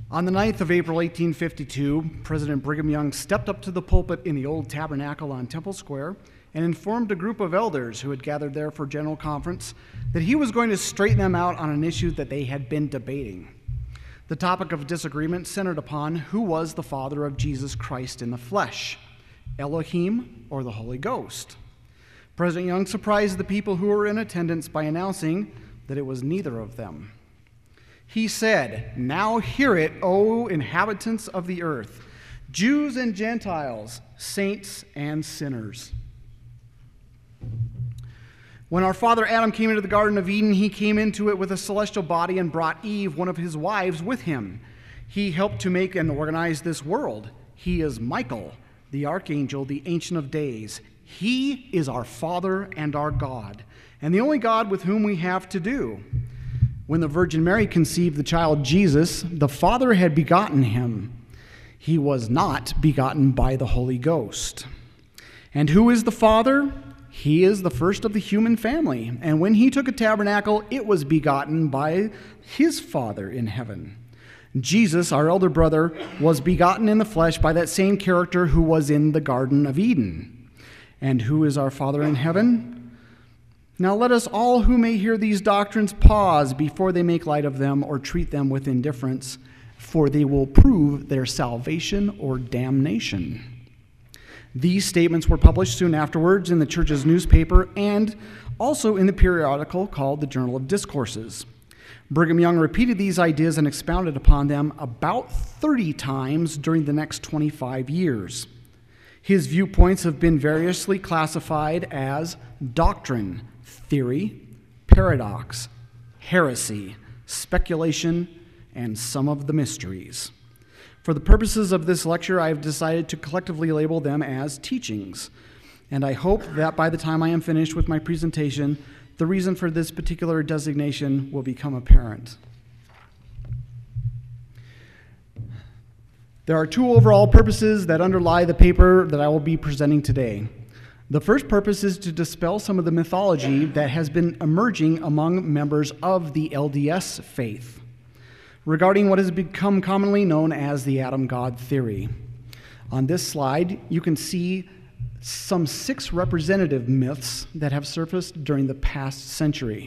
On the 9th of April, 1852, President Brigham Young stepped up to the pulpit in the old tabernacle on Temple Square and informed a group of elders who had gathered there for general conference that he was going to straighten them out on an issue that they had been debating. The topic of disagreement centered upon who was the Father of Jesus Christ in the flesh, Elohim or the Holy Ghost. President Young surprised the people who were in attendance by announcing that it was neither of them. He said, "Now hear it, O inhabitants of the earth, Jews and Gentiles, saints and sinners." When our father Adam came into the Garden of Eden, he came into it with a celestial body and brought Eve, one of his wives, with him. He helped to make and organize this world. He is Michael, the archangel, the Ancient of Days. He is our Father and our God, and the only God with whom we have to do. When the Virgin Mary conceived the child Jesus, the Father had begotten him. He was not begotten by the Holy Ghost. And who is the Father? He is the first of the human family. And when he took a tabernacle, it was begotten by his Father in heaven. Jesus, our elder brother, was begotten in the flesh by that same character who was in the Garden of Eden. And who is our Father in heaven? Now let us all who may hear these doctrines pause before they make light of them or treat them with indifference, for they will prove their salvation or damnation. These statements were published soon afterwards in the church's newspaper and also in the periodical called the Journal of Discourses. Brigham Young repeated these ideas and expounded upon them about 30 times during the next 25 years. His viewpoints have been variously classified as doctrine, theory, paradox, heresy, speculation, and some of the mysteries. For the purposes of this lecture, I have decided to collectively label them as teachings, and I hope that by the time I am finished with my presentation, the reason for this particular designation will become apparent. There are two overall purposes that underlie the paper that I will be presenting today. The first purpose is to dispel some of the mythology that has been emerging among members of the LDS faith regarding what has become commonly known as the Adam God theory. On this slide, you can see some 6 representative myths that have surfaced during the past century.